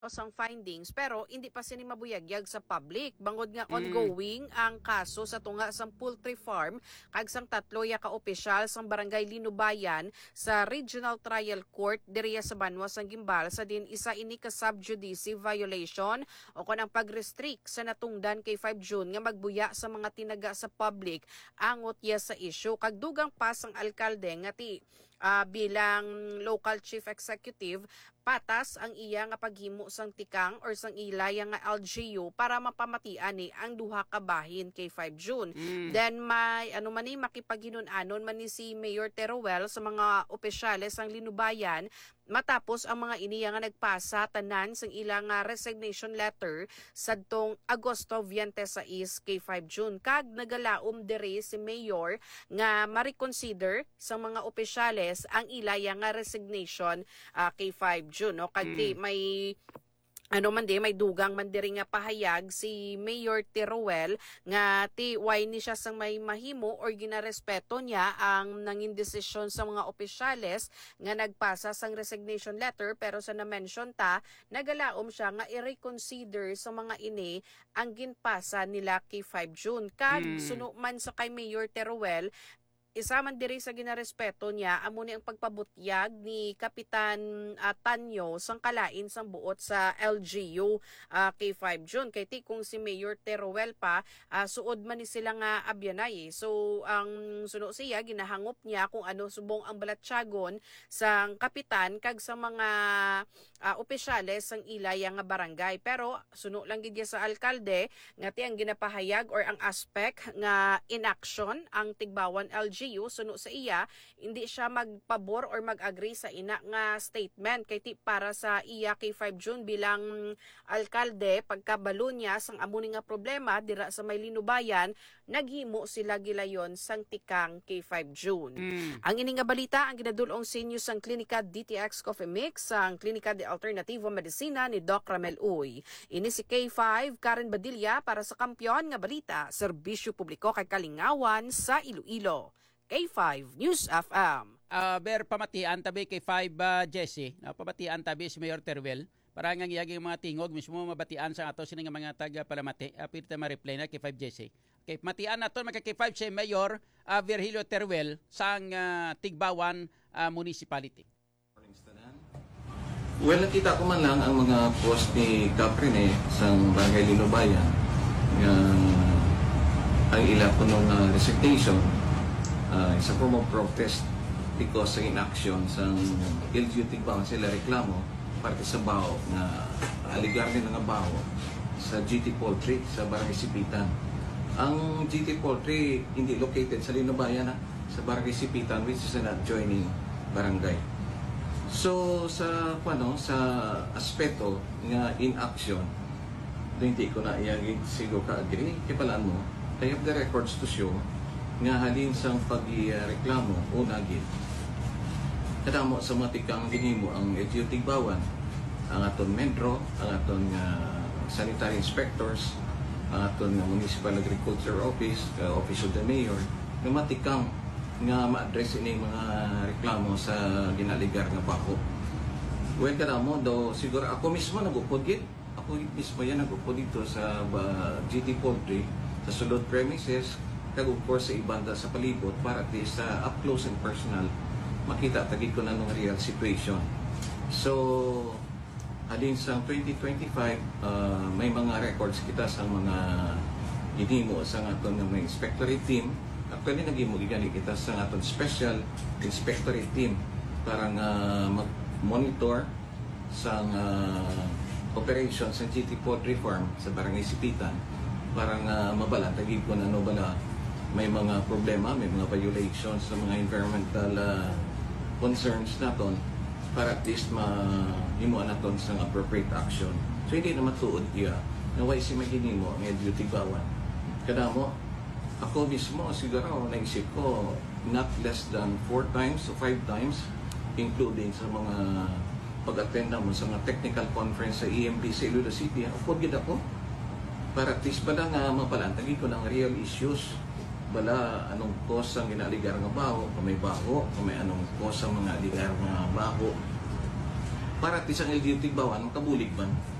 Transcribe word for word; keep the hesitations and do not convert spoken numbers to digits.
sang findings pero hindi pa sini mabuyagyag sa public. Bangod nga Mm. ongoing ang kaso sa tunga sang poultry farm kag sang tatlo ya ka opisyal sang barangay Linubayan sa Regional Trial Court diriya sa Banwa sang Gimbal sa din isa ini ka subjudice violation o kon ang pag-restrict sa natungdan kay five June nga magbuya sa mga tinaga sa public angot ya sa issue kag dugang pa sang alkalde nga ti ah, bilang local chief executive patas ang iya nga paghimo sang tikang or sang ilay nga L G U para mapamatian ni ang duha ka bahin kay five June. Mm. Then may ano man ni makipaghinon-anon man ni si Mayor Teruel sa mga opisyales sang Linubayan matapos ang mga iniya nga nagpasa tanan sang ilang nga resignation letter sadtong Agosto twenty-six kay five June kag nagalaom diri si Mayor nga ma-reconsider sa mga opisyales ang ilaya nga resignation uh, kay five June no kag Mm. may ano man di, may dugang man diri nga pahayag si Mayor Teruel nga ti why ni siya sang may mahimo or ginarespeto niya ang nangin desisyon sa mga opisyales nga nagpasa sang resignation letter pero sa na-mention ta nagalaom siya nga i-reconsider sa mga ini ang ginpasa nila kay five June kag Mm. suno man sa kay Mayor Teruel isa man diri sa ginarespeto niya amo ni ang pagpabutyag ni Kapitan uh, Tanyo sang kalain sang buot sa L G U uh, kay five June kay ti kung si Mayor Teruel pa uh, suod man ni sila nga abyanay eh. So ang suno siya ginahangop niya kung ano subong ang balatsyagon sang kapitan kag sa mga uh, opisyales sang ilaya nga barangay pero suno lang gid sa alkalde nga ti ang ginapahayag or ang aspect nga inaction ang Tigbawan L G U suno sa iya hindi siya magpabor or mag-agree sa ina nga statement kay ti para sa iya kay five June bilang alkalde pagkabalo niya sang amo ni nga problema dira sa may Linubayan naghimo sila gilayon sang tikang kay five June. Mm. Ang ini nga balita ang ginadulong sa inyo sang Klinika D T X Coffee Mix sang Klinika de Alternativo Medicina ni Doc Ramel Uy. Ini si K five Karen Badilla para sa Kampiyon nga balita, serbisyo publiko kay Kalingawan sa Iloilo. K five News F M. Uh, ber pamatian tabi kay five uh, Jesse, na pamatian tabi si Mayor Teruel para nga iyaging mga tingog mismo mabatian sa ato sini nga mga taga palamati apirta uh, ma-reply na kay five Jesse. Kay matian naton magka kay five si Mayor uh, Virgilio Teruel sang uh, Tigbawan uh, Municipality. Well, nakita ko man lang ang mga post ni Caprine sa Barangay Linubayan nga ang ila po nung uh, resignation uh, isa po mong protest because sa inaction sa L G U Tigbawan sila reklamo para sa baho na aligar nila nga baho sa G T Poultry sa Barangay Sipitan. Ang G T Poultry hindi located sa Linubayan, ha? Sa Barangay Sipitan which is an adjoining barangay. So sa ano sa aspeto nga in action hindi ko na iyagig siguro ka agree kipalaan mo I have the records to show nga halin sang pagreklamo una gid kadamo sa mga tikang ginhimo ang L G U Tigbawan ang aton Medro ang aton uh, sanitary inspectors ang aton uh, Municipal Agriculture Office uh, Office of the Mayor nga matikang nga ma-address ini mga reklamo sa ginaligar nga bako. Well, kada mo do siguro ako mismo nagupod gid. Ako mismo yan nagupod dito sa uh, G T Poultry sa sulod premises kag of course sa ibanda sa palibot para at least sa uh, up close and personal makita tagid ko na nung real situation. So halin sa twenty twenty-five uh, may mga records kita sa mga ginhimo sa aton nga mga inspectorate team. Actually, naging magigali kita sa aton special inspectorate team para nga mag-monitor sa uh, operations sa G T Poultry Farm sa Barangay Sipitan para nga mabala, tagig ko na ano bala may mga problema, may mga violations sa mga environmental uh, concerns naton para at least mahimuan naton sa appropriate action. So, hindi na matuod iya na why si maginimo ang L G U Tigbawan. Kada mo, ako mismo, siguro, naisip ko, not less than four times to five times, including sa mga pag-attend mo sa mga technical conference sa E M P sa Iloilo City. Upod gid ako. Para at least bala nga mapalantagi ko ng real issues. Bala, anong cause ang ginaligar nga baho, kung may baho, kung may anong cause ang mga aligar nga baho. para at isang L G U tigbawan makabulig man.